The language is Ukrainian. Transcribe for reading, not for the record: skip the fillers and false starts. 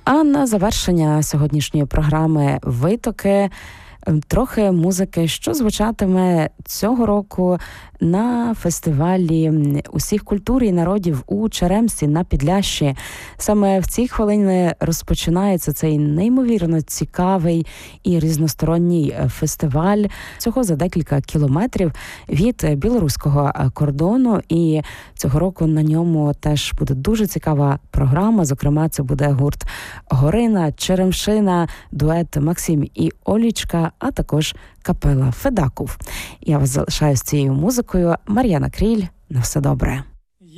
А на завершення сьогоднішньої програми «Витоки» трохи музики, що звучатиме цього року на фестивалі усіх культур і народів у Черемсі на Підляшші. Саме в ці хвилини розпочинається цей неймовірно цікавий і різносторонній фестиваль. Всього за декілька кілометрів від білоруського кордону. І цього року на ньому теж буде дуже цікава програма. Зокрема, це буде гурт «Горина», «Черемшина», дует «Максим і Олічка», а також капела «Федаков». Я вас залишаю з цією музикою. Мар'яна Кріль. На все добре.